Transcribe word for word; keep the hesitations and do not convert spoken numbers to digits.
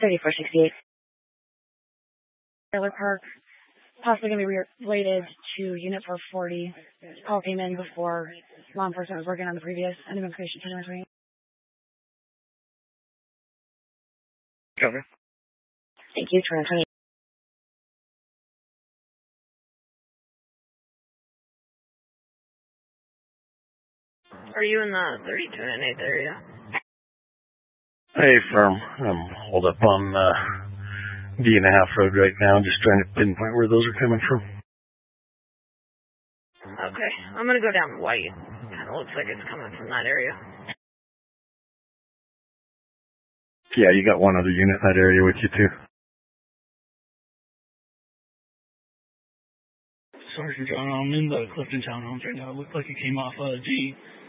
thirty-four sixty-eight. Trailer Park, possibly going to be related to Unit four forty. Call came in before law enforcement was working on the previous end of information. Cover. Thank you, twenty. Are you in the thirty-two and eighth area? Hey, firm. I'm holed up on uh, D and a half road right now, just trying to pinpoint where those are coming from. Okay, I'm gonna go down White. Kind of looks like it's coming from that area. Yeah, you got one other unit in that area with you too. Sergeant John, I'm in the Clifton Townhomes right now. It looked like it came off uh, G.